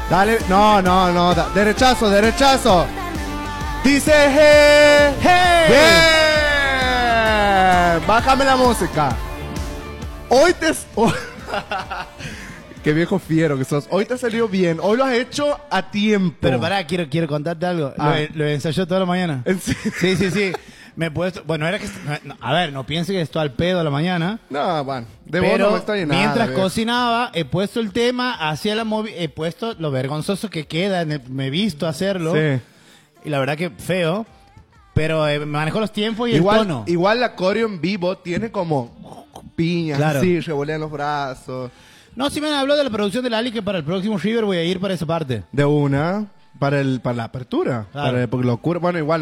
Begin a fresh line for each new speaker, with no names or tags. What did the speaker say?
Dale, no, derechazo, derechazo. Dice, hey. Bien. Bájame la música. Hoy te... Qué viejo fiero que sos. Hoy te ha salido bien. Hoy lo has hecho a tiempo.
Pero pará, quiero contarte algo. Lo ensayó toda la mañana. Sí. Me he puesto... Bueno, era que... No, a ver, no piense que estoy al pedo a la mañana.
No, bueno. De
pero
vos no me estoy nada,
mientras cocinaba, he puesto el tema, hacía la he puesto lo vergonzoso que queda, me he visto hacerlo.
Sí.
Y la verdad que feo. Pero me manejo los tiempos y
igual,
el tono.
Igual la coreo en vivo tiene como piñas,
claro.
así, revolean los brazos.
No, si me habló de la producción de Lali, que para el próximo River voy a ir para esa parte.
De una, para la apertura.
Claro.
Porque locura, bueno, igual